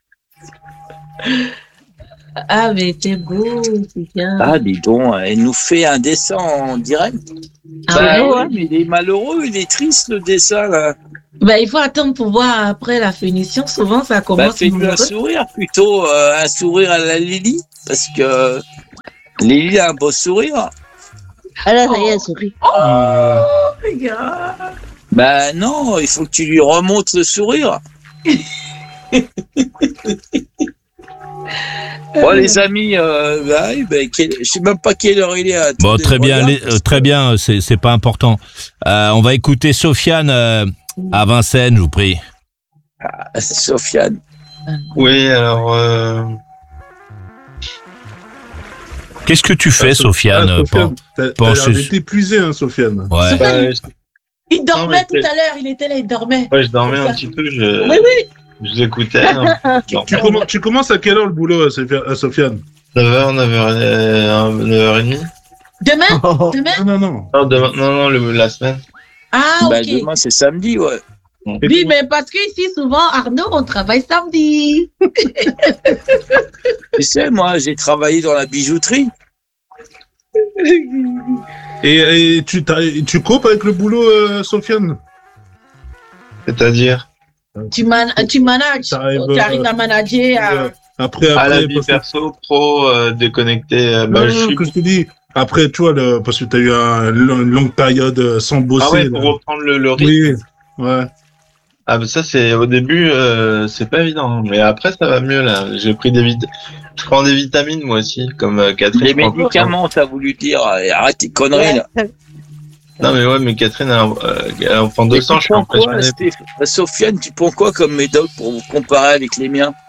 Ah, mais t'es beau, c'est bien. Ah, dis donc, elle nous fait un dessin en direct. Ah, Bah ouais, oui, ouais. mais il est malheureux, il est triste, le dessin, là. Bah, il faut attendre pour voir après la finition. Souvent, ça Bah, commence. fais-lui un sourire, plutôt, euh, un sourire à la Lily, parce que Lily a un beau sourire. Ah là, ça y est, elle sourit. Oh, regarde. Bah non, il faut que tu lui remontes le sourire. Bon, les amis, euh, bah, oui, bah, quel- je sais même pas quelle heure il est. Attendez, Bon, très je bien, regarde, les- parce euh, très que- bien, c'est, c'est pas important. Euh, on va écouter Sofiane euh, à Vincennes, je vous prie. Ah, Sofiane. Oui, alors, euh, Qu'est-ce que tu fais, Ah, So- Sofiane, ah, euh, Sofiane, pen- t'as t'as pensez- l'air d'être épuisé, hein, Sofiane. Ouais. bah, je- Il dormait Non, mais tout à l'heure. Il était là, il dormait. ouais, je dormais C'est un ça. petit peu, je, Oui, oui. je vous écoutais. hein. Tu, tu commen- tu commences à quelle heure le boulot, euh, Sofia- euh, Sofiane? neuf heures, neuf heures, neuf heures trente. Demain, Oh. demain. Non, non, non. Non, demain, non, non, le- la semaine. Ah, Bah, ok. demain, c'est samedi, ouais. Et Oui, pour- mais parce que ici, souvent, Arnaud, on travaille samedi. Tu sais, moi, j'ai travaillé dans la bijouterie. Et, et tu, t'as- tu copes avec le boulot, euh, Sofiane? C'est-à-dire, Tu, man tu manages. T'arrives, Tu arrives euh, à manager. À... Euh, Après, à après, la vie parce que- perso, pro, euh, déconnecté, euh, Non, bah, non, je non, suis... que je te dis, après, tu vois, le, parce que tu as eu un, une longue période euh, sans bosser. Ah ouais, là. pour reprendre le, le rythme. Oui, ouais. Ah, bah ça, c'est, au début, euh, c'est pas évident. hein. Mais après, ça va mieux, là. J'ai pris des vit... Je prends des vitamines, moi aussi, comme euh, Catherine. Les je prends- médicaments, t'as voulu dire. Et arrête tes conneries, là. Non, mais ouais, mais Catherine, elle, en- euh, elle en prend Mais deux cents, tu je suis prends quoi, impressionné. Stéph- euh, Sofiane, tu prends quoi comme médoc pour vous comparer avec les miens?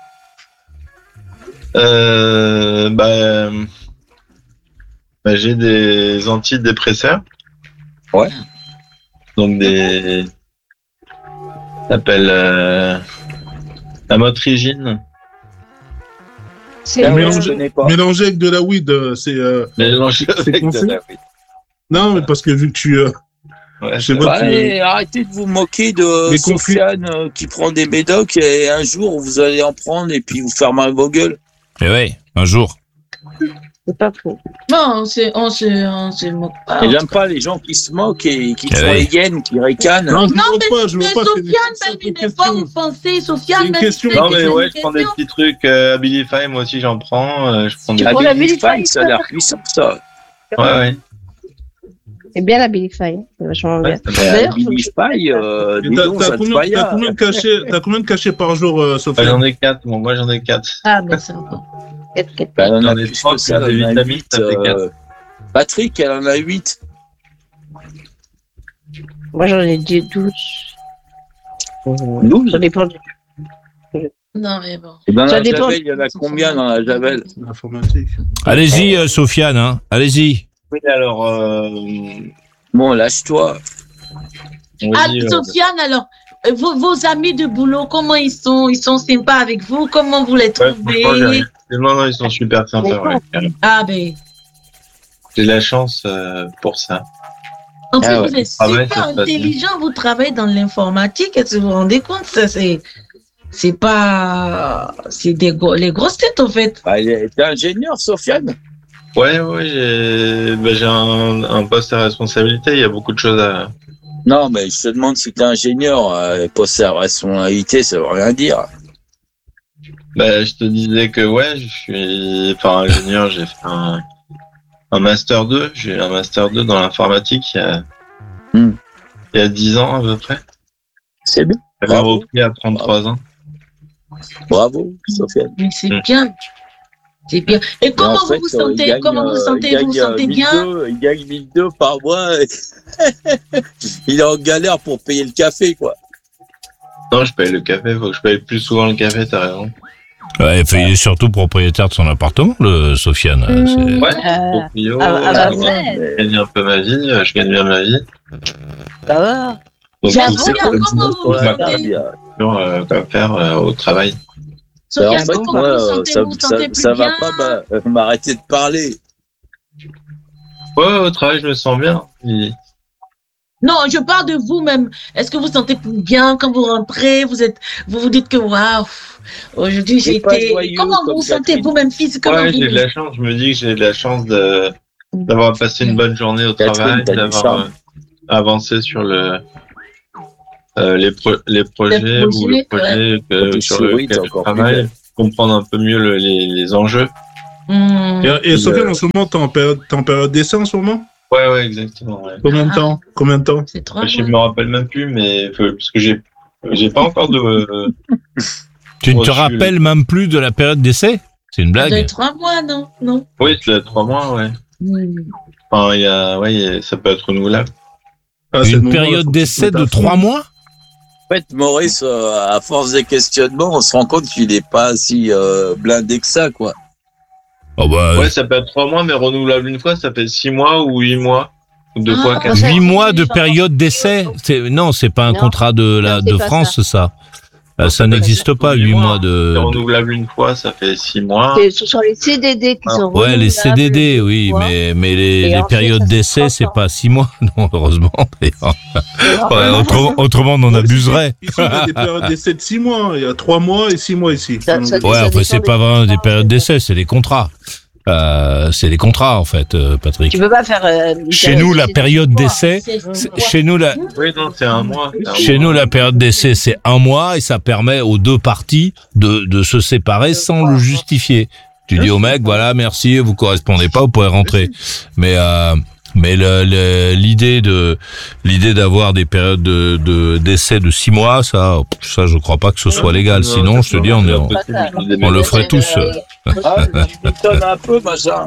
Euh, bah, euh, bah, j'ai des antidépresseurs. Ouais. Donc des, ça s'appelle euh, la motrigine. C'est Ah ouais, mélange- je connais pas. Mélangé avec de la weed, euh, c'est. euh, Mélangé c'est avec de conseillé. la- Non, mais parce que vu que tu. euh, Ouais, Je sais c'est pas. vrai. Ouais, arrêtez de vous moquer de Les conflits. Sofiane euh, qui prend des médocs et un jour vous allez en prendre et puis vous faire mal vos gueules. Eh oui, un jour. c'est pas faux. Non, on se, on se, on se moque pas. Et j'aime pas les gens qui se moquent et qui Eh font oui. les hyènes, qui ricanent. Non, je Non, ne veux pas, je Mais veux pas. c'est une- Sofiane, c'est même une il n'est pas question. offensé. C'est Sofiane, une même question. il Non, fait mais des ouais, je prends des questions. petits trucs, euh, Abilify, moi aussi, j'en prends, euh, je prends des... La prends la Abilify, Abilify, ça a l'air puissant, ça. Ouais, ouais. C'est bien la Billy Fay, c'est vachement bien. Ouais, ça Mais va. la D'ailleurs, faut que Abilify, je- euh, Et dis T'as donc, t'as ça te combien, paille, t'as hein. combien de cachets, t'as combien de cachets par jour, euh, Bah, Sofiane? j'en ai quatre, bon, moi j'en ai quatre. Ah, mais ça va. Quatre, quatre. Bah, elle en a J'en ai plus trois, que ça, plus des elle en a vitamines, huit, ça fait euh, quatre. Patrick, elle en a huit. Moi, j'en ai dit douze. douze. Ça dépend. du- Non, mais bon. Et dans Ça la dépend. Javel, il y en a combien dans la Javel? L'informatique. Allez-y, euh, Sofiane, hein. Allez-y. Oui, alors, euh, Bon, lâche-toi. on Ah, dit, euh, Sofiane, alors, euh, vos, vos amis de boulot, comment ils sont? Ils sont sympas avec vous? Comment vous les ouais, trouvez? franchement, j'ai rien. Non, non, ils sont super sympas, ouais. carrément. Ah, ben. J'ai de la chance euh, pour ça. En plus, Ah ouais, vous êtes travail, super ça se passe bien. intelligent, vous travaillez dans l'informatique, est-ce que vous vous rendez compte? Ça, c'est, c'est pas, c'est des gros, les grosses têtes, en fait. Bah, elle est- t'es ingénieur, Sofiane? Ouais, ouais, j'ai bah, j'ai un, un poste à responsabilité, il y a beaucoup de choses à... Non, mais je te demande si t'es ingénieur, euh, poste à responsabilité, ça veut rien dire. Bah, je te disais que ouais, je suis enfin ingénieur, j'ai fait un, un master deux, j'ai eu un master deux dans l'informatique il y a Hmm. il y a dix ans à peu près. C'est bien. J'avais Bravo. repris à trente-trois ans. Bravo, Sofiane. Mais c'est Mm. bien. C'est bien. Et comment Et en vous fait, vous euh, sentez? il gagne, Comment vous euh, sentez? il Vous vous gagne, euh, sentez mille bien? deux, il gagne mille deux par mois. Il est en galère pour payer le café, quoi. Non, je paye le café, faut que je paye plus souvent le café, t'as raison. Ouais, enfin, il est surtout propriétaire de son appartement, le Sofiane. Mmh. C'est- Ouais. Euh, Proprio, ah, ah, bah, euh, ouais. je gagne un peu ma vie, euh, je gagne bien ma vie. ça va. Donc, J'ai tout un ça, regard, comme comment ça, vous pour vous ma sentez? carrière, euh, quoi faire euh, au travail. Alors, Sophia, en fait, comment moi, vous euh, sentez, ça, vous ça, sentez plus ça va bien? pas bah, euh, m'arrêter de parler. Ouais, au travail, je me sens bien. Et- Non, je parle de vous-même. Est-ce que vous sentez plus bien quand vous rentrez? Vous êtes, vous vous dites que waouh, aujourd'hui j'ai C'est pas été. joyeux Comment vous comme vous sentez Catherine. vous-même physiquement? Ouais, vous j'ai de la chance. Je me dis que j'ai de la chance de, d'avoir passé une bonne journée au Catherine, travail, t'as du d'avoir charme. euh, avancé sur le, euh, les, pro- les projets Les ou le projets, projet que- Quand t'es sur souris, lequel t'es je encore plus travaille, belle. comprendre un peu mieux le- les, les enjeux. Hmm. Et, et Puis, Sofiane, euh, en ce moment, t'es en période, t'es en période d'essai en ce moment? Ouais, ouais, exactement. Ouais. Combien de Ah. temps? Combien de temps? C'est trois Je mois. me rappelle même plus, mais faut- parce que j'ai, j'ai pas encore de. Tu ne te reçu- rappelles même plus de la période d'essai? C'est une Ça doit blague. être trois mois, non? Non. Oui, c'est trois mois, ouais. Hmm. Enfin, il y a, ouais, il y a- ça peut être renouvelable. Ah, c'est le Une moment, là, période faut que tu te d'essai mettes à de fond. trois mois? En fait, Maurice, euh, à force des questionnements, on se rend compte qu'il n'est pas si euh, blindé que ça, quoi. Oh bah, Ouais, ça peut être trois mois, mais renouvelable une fois, ça fait six mois ou huit mois. Ou deux Ah, fois, quatre ça- huit mois de période d'essai? C'est, non, c'est pas un Non. contrat de la, Non, c'est de pas France, ça. Euh, Non, ça c'est pas n'existe ça. pas, Huit huit mois. mois de, C'est renouvelable une fois, ça fait six mois. C'est- Ce sont les C D D qui Ah, sont ouais, les C D D, renouvelables, oui, tu vois. mais, mais les, Et les ensuite, périodes ça fait d'essai, trente c'est ans. pas six mois. Non, heureusement. d'ailleurs. Alors, Ouais, autrement, autrement, on en abuserait. Ici, il y a des périodes d'essai de six mois. Il y a trois mois et six mois ici. Ça- ça- Ouais, ça enfin, dépend c'est des pas vraiment des contrats, périodes en fait. d'essai, c'est des contrats. Euh, c'est des contrats, en fait, euh, Patrick. Tu peux pas faire. euh, une Chez période nous, la d'essai de période six mois. d'essai, C'est- c'est- chez nous, la, Oui, non, c'est un mois. c'est un Chez mois. nous, la période d'essai, c'est un mois et ça permet aux deux parties de, de se séparer sans le justifier. Tu dis au mec, voilà, merci, vous correspondez pas, vous pouvez rentrer. Mais euh, mais le, le- l'idée de l'idée d'avoir des périodes de, de d'essai de six mois, ça, ça, je crois pas que ce soit légal. Sinon, je te dis, on est, on, on le ferait tous. Ah, tu m'étonnes un peu, machin.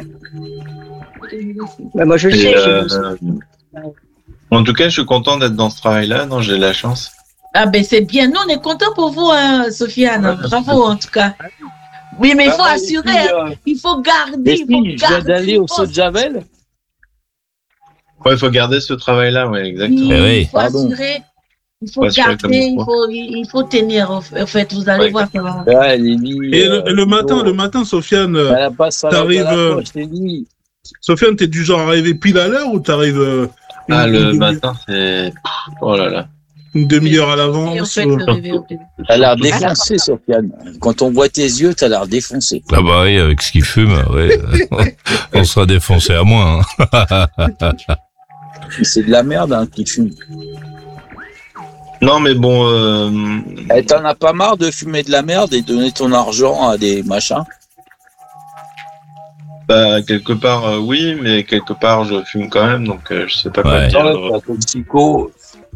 Bah, moi, je le Et, sais. euh, je- En tout cas, je suis content d'être dans ce travail-là. Non, j'ai de la chance. Ah ben c'est bien. Nous, on est content pour vous, hein, Sofiane. Ouais. Bravo, en tout cas. Oui, mais il faut Ah, assurer. et puis, hein. euh, Il faut garder. Et Il faut puis, je viens garder. d'aller au il faut- saut de Javel. Ouais, il faut garder ce travail-là, ouais, exactement. Oui, Eh oui. il faut Pardon. assurer. Il faut Faut assurer comme garder. il Il faut. faut, il faut tenir. Au au fait, vous allez Ouais, voir. Ça va. Ouais, les nuits. Et euh, le, le matin, bon, le matin, Sofiane, euh, elle a pas sa langue à t'arrives, la euh, poche, les nuits. Sofiane, t'es du genre à arriver pile à l'heure ou t'arrives euh, une, Ah, une le demi- matin, c'est. Oh là là. une demi-heure à Et en l'avance? fait, euh, le réveil, ok. T'as l'air défoncé, Sofiane. Quand on voit tes yeux, t'as l'air défoncé. Ah bah oui, avec ce qu'il fume, ouais, on sera défoncé à moins. Hein. C'est de la merde, hein, qui fume. Non, mais bon, euh, Eh, t'en as pas marre de fumer de la merde et donner ton argent à des machins? bah, quelque part, euh, oui, mais quelque part, je fume quand même, donc euh, je sais pas quoi Ouais. dire. Non, t'es un toxico.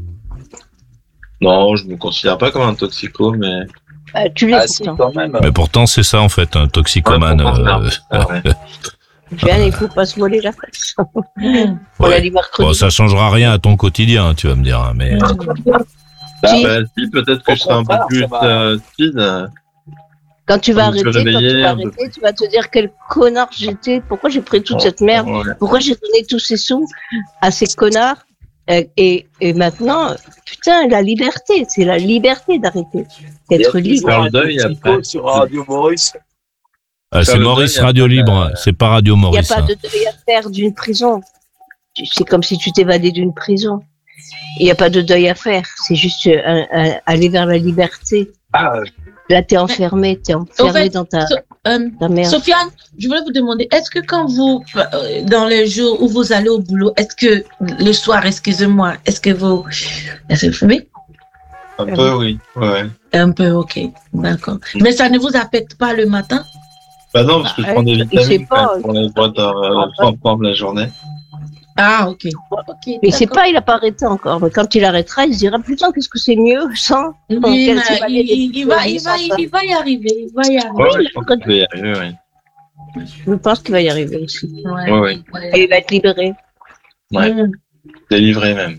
Non, je me considère pas comme un toxico, mais. Bah, tu l'es Ah, si, pourtant. quand même. Mais pourtant, c'est ça, en fait, un toxicomane. Ouais, pourtant, euh, Ah ouais. Bien, il faut pas se voler la face. On ouais. l'a dit mercredi. Bon, ça changera rien à ton quotidien, tu vas me dire, hein, mais. Bah, Si. Bah, si, peut-être que Au je serai un peu contraire, plus ça va. euh, speed. euh, Quand tu vas Quand tu arrêter, vas quand tu réveiller, vas un peu arrêter, tu vas te dire quel connard j'étais, pourquoi j'ai pris toute cette merde, ouais. pourquoi j'ai donné tous ces sous à ces connards. Euh, et, et maintenant, putain, la liberté, c'est la liberté d'arrêter, d'être il y a libre. Faire toujours le un deuil, toxico après. sur Radio Maurice. Ah, c'est le Maurice deuil, Radio après, Libre, euh, c'est pas Radio Il n'y a Maurice. pas hein. de deuil à faire d'une prison. Tu- C'est comme si tu t'évadais d'une prison. Il n'y a pas de deuil à faire. C'est juste euh, un- un- aller vers la liberté. Ah, Là, t'es enfermé, t'es enfermé fait, dans ta, So- euh, ta merde. Sofiane, je voulais vous demander, est-ce que quand vous, euh, dans les jours où vous allez au boulot, est-ce que le soir, excusez-moi, est-ce que vous, est-ce que vous fumez? Un peu, oui. Ouais. Un peu, ok, d'accord. Mais ça ne vous affecte pas le matin? Bah non, parce que je Bah, prends des il sait vitamines pas. quand même pour les boîtes euh, pour prendre la journée. Ah, ok. Ok, Mais c'est d'accord. pas, il a pas arrêté encore. Mais quand il arrêtera, il se dira, putain, qu'est-ce que c'est mieux sans. Oui, quel- mais c'est pas il, des- il- il va, il, va, il va y arriver, il va y arriver. Ouais, Oui, je pense que je vais y arriver, oui. Je pense qu'il va y arriver aussi. Ouais. Ouais, ouais. Et il va être libéré. Ouais. Mm. Délivré même.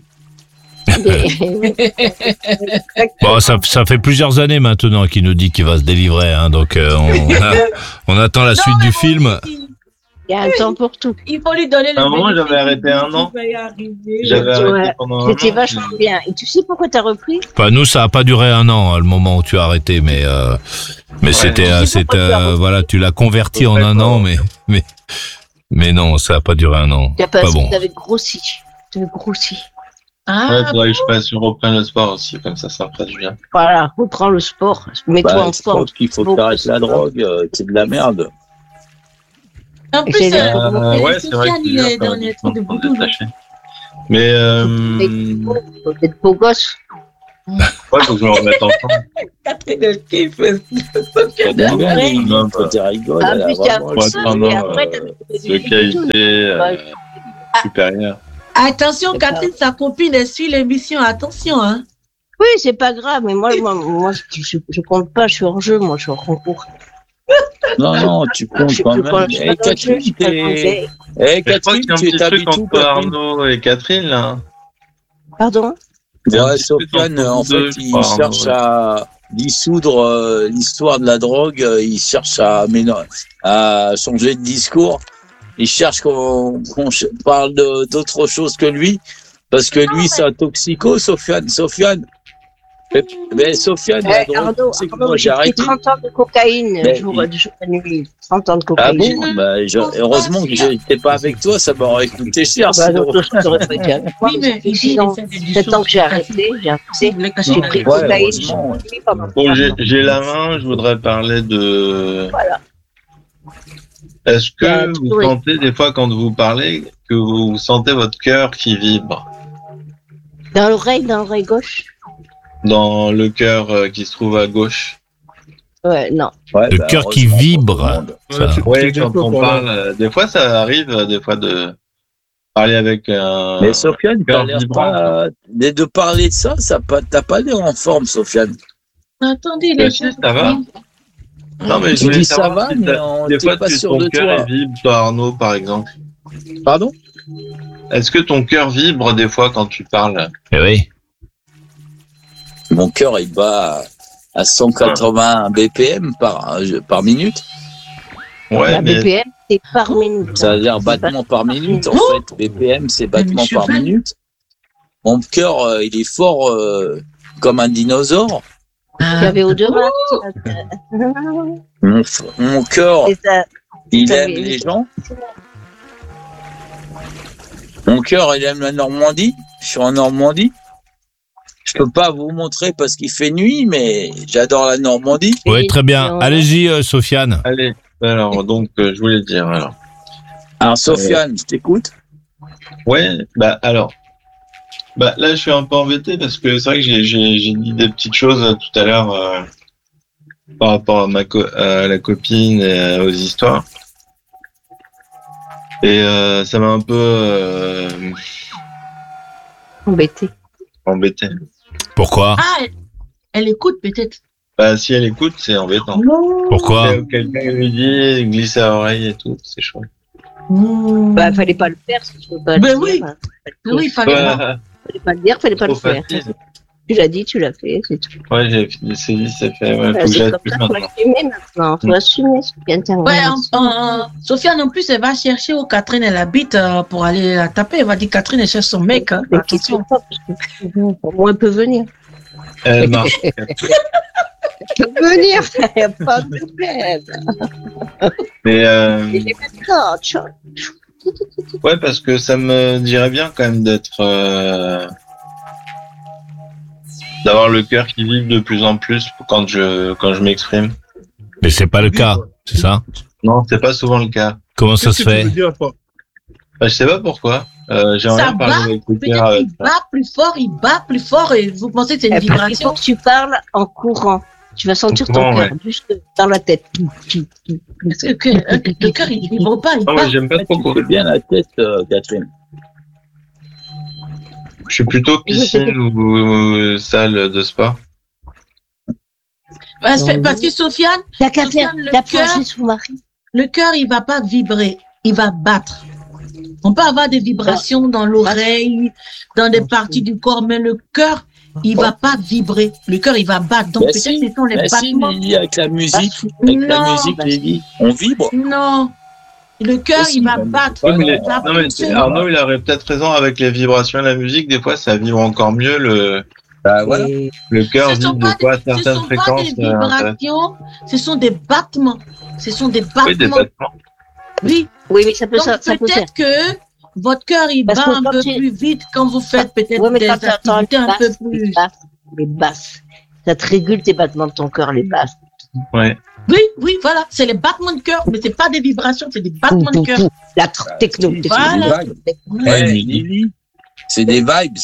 Bon, ça, ça fait plusieurs années maintenant qu'il nous dit qu'il va se délivrer, hein, donc euh, on, a- on attend la suite Non, du mais film. moi aussi. Il y a un temps pour tout. Il faut lui donner le À un moment, bénéfice j'avais arrêté du un doute, an. il va y arriver. J'avais arrêté Ouais. pendant un an. C'était vachement bien. Et tu sais pourquoi t'as repris? Enfin, nous, ça a pas duré un an, hein, le moment où tu as arrêté, mais euh, mais Ouais. c'était, euh, Je sais c'était, pourquoi tu as euh, repris. voilà, tu l'as converti en Ouais, un pas an, vrai. mais mais mais non, ça a pas duré un an. T'as Pas pas, bon. t'avais grossi. T'avais grossi. Ouais, Ah, faudrait que je fasse, je reprenne le sport aussi, comme ça, ça me ferait du bien. Voilà, reprends le sport. Mets-toi Bah, en je forme. pense qu'il faut Beaucoup que t'arrêtes de la sport. drogue, euh, c'est de la merde. en plus, J'ai euh, l'air Euh, ouais, c'est vrai Sofiane, que il est c'est dur, dans quand les même, trucs de de s'en boudou. détacher. Mais, euh, Faut être beau gosse. ouais, faut que je me remette en forme. Catherine, elle kiffe. T'as de la merde, Ouais, il- non, quand tu rigoles, Ah, elle a puis t'as vraiment un le Ouais, peu non, ça, non, mais après, euh, t'as de qualité euh, supérieure. Attention, C'est Catherine, sa copine, elle suit l'émission. Attention, hein. Oui, c'est pas grave, mais moi, moi, moi je, je, je compte pas, je suis hors jeu, moi, je suis hors concours. Non, non, tu comptes Je, quand je, même. je, je, Eh, Catherine, je, t'es... Eh, Mais je crois Catherine, qu'il y a un tu petit t'habites truc où, entre Catherine? Arnaud et Catherine, là. Pardon? Ouais, Sofiane, en fait, il crois, cherche ouais. à dissoudre euh, l'histoire de la drogue, euh, il cherche à, méno- à changer de discours, il cherche qu'on qu'on ch- parle de- d'autre chose que lui, parce que lui, c'est un toxico, Sofiane. Sofiane, mais, mais Sofiane, la Eh, drogue, Arnaud, c'est que Arnaud, moi, j'ai j'ai pris arrêté. trente ans de cocaïne, Ben, jour, il- de jour et nuit. trente ans de Ah cocaïne. bon? Bah, je- heureusement que j'étais pas avec toi, ça m'aurait coûté cher, Bah, sinon. donc, je t'aurais pas été avec moi, Oui, mais ça mais fait ici, six il ans, essaie de sept ans que j'ai arrêté, j'ai arrêté. Il est caché J'ai dans pris les- Ouais, cocaïne, heureusement. j'ai pris pendant Bon, j'ai, trois ans. j'ai la main, je voudrais parler de... Voilà. Est-ce que Bah, vous oui. sentez, des fois, quand vous parlez, que vous sentez votre cœur qui vibre Dans l'oreille, dans l'oreille gauche? dans le cœur euh, qui se trouve à gauche? Ouais, non. Ouais, Le bah, cœur qui heureusement pour vibre. tout le monde. Ça. tu- Oui, tu dis quand quoi on pour là parle, euh, des fois, ça arrive, euh, des fois, de parler avec un... Mais Sofiane, t'as cœur l'air vibrant, pas... De, de parler de ça, ça pas, t'as pas l'air en forme, Sofiane. Attendez, Mais les si, ça va. Non, mais je Tu voulais dis ça savoir va, si mais t'as- on- des t'es fois, pas tu, sûr ton de cœur toi. il vibre, toi, Arnaud, par exemple. Pardon? Est-ce que ton cœur vibre des fois quand tu parles? Eh oui. Mon cœur, il bat à cent quatre-vingts B P M par, par minute. Ouais, La mais B P M, c'est par minute. Ça veut dire battement par minute, en fait. B P M, c'est battement Monsieur par Van. minute. Mon cœur, euh, il est fort euh, comme un dinosaure. Ah. J'avais au-delà. Mon, f- mon cœur, C'est ça. il ça aime fait- les gens. Mon cœur, il aime la Normandie. Je suis en Normandie. Je peux pas vous montrer parce qu'il fait nuit, mais j'adore la Normandie. Oui, très bien. Allez-y, euh, Sofiane. allez. Alors, donc, euh, je voulais dire, alors. Alors, Sofiane, je t'écoute. Ouais, bah, alors. Bah, là, je suis un peu embêté parce que c'est vrai que j'ai, j'ai, j'ai dit des petites choses euh, tout à l'heure euh, par rapport à ma co- à la copine et euh, aux histoires. Et euh, ça m'a un peu euh, Embêté. embêté. Pourquoi? Ah, elle, elle écoute peut-être. Bah, si elle écoute, c'est embêtant. Pourquoi? Et quelqu'un lui dit, glisse à l'oreille et tout, c'est chaud. Mmh. Bah, fallait pas le faire, si tu veux pas Ben le oui. dire. Oui, il fallait pas. Ouais, Fallait pas le dire, fallait pas le trop faire. facile. Tu l'as dit, tu l'as fait, c'est tout. Ouais, j'ai c'est dit, c'est fait. Ouais, faut Bah, que c'est j'aille comme plus ça, faut maintenant. assumer maintenant. Faut Mm. assumer, c'est bien terminé. Ouais, en- en- Sofiane, en plus, elle va chercher où Catherine, elle habite euh, pour aller la taper. Elle va dire Catherine, elle cherche son mec. Hein. Mais qui sont Attention. pas, parce que au moins, elle peut venir. Elle marche. Elle peut venir, il n'y a pas de problème. Mais euh, Et les méthodes, tu vois. ouais, parce que ça me dirait bien quand même d'être, euh, d'avoir le cœur qui vibre de plus en plus quand je quand je m'exprime. Mais c'est pas le cas, c'est ça? Non, c'est pas souvent le cas. Comment ça Qu'est-ce se que tu fait? veux dire, toi? Bah, je sais pas pourquoi. Euh, J'aimerais Ça bien parler bat, avec le Peut-être cœur. euh, qu'il bat plus fort, il bat plus fort et vous pensez que c'est une Eh ben, Il vibration. faut que tu parles en courant. Tu vas sentir ton courant, cœur juste dans la tête. Parce que le cœur, le cœur, il vibre pas, il Non, bat. mais j'aime pas trop Tu courir. fais bien la tête, euh, Catherine. Je suis plutôt piscine ou, ou salle de sport. Parce que- parce que Sofiane, T'as qu'à faire, Sofiane, le t'as cœur- plongé son mari. le cœur, il va pas vibrer, il va battre. On peut avoir des vibrations dans l'oreille, dans des parties du corps, mais le cœur, il va pas vibrer. Le cœur, il va battre. Donc Mais peut-être si, que ce sont les Mais si, battements. Lily, avec la musique, avec la Non, musique, bah, Lily, on vibre. Non, Le cœur, Aussi, il va même. battre. Oui, mais les- il va non, mais pousser. Arnaud, il aurait peut-être raison avec les vibrations de la musique. Des fois, ça vibre encore mieux le, Bah, voilà. Et- le cœur Ce sont vibre pas de quoi des- ce certaines sont pas fréquences. des euh, vibrations, ce sont des battements. Ce sont des oui, des battements. battements. Oui. Oui, mais ça peut, Donc ça, ça peut faire. peut-être que votre cœur, il Parce bat que un quand peu tu- plus vite quand vous faites peut-être Ouais, mais des quand tu entends les activités un peu basses, les plus. basses, les basses, ça te régule tes battements de ton cœur, les basses. Ouais. Oui, oui, voilà. C'est les battements de cœur, mais c'est pas des vibrations, c'est des battements de cœur. La tr- techno, techno. Voilà. Des vibes. Ouais, Eh, mais- Lily, c'est des vibes.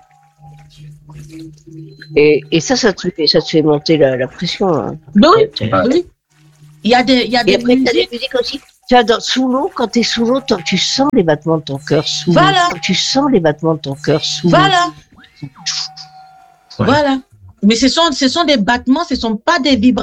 Et, et ça, ça te fait, ça te fait monter la, la pression. Hein. Ben oui, Ouais. oui. Il y a des, il y a Et des après, tu as des musiques. musiques aussi. Tu vois, dans, sous l'eau, quand tu es sous l'eau, toi, tu sens les battements de ton cœur sous Voilà. l'eau. Tu sens les battements de ton cœur sous l'eau. Voilà. Ouais. Voilà. Mais ce sont, ce sont des battements, ce sont pas des vibrations.